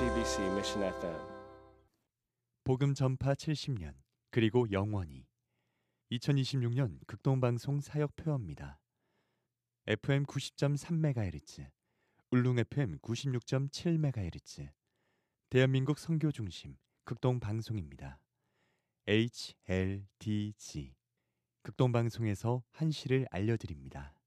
JTBC Mission FM. 복음 전파 70년 그리고 영원히 2026년 극동방송 사역표입니다. FM 90.3MHz, 울릉 FM 96.7MHz, 대한민국 선교중심 극동방송입니다. HLDG 극동방송에서 한시를 알려드립니다.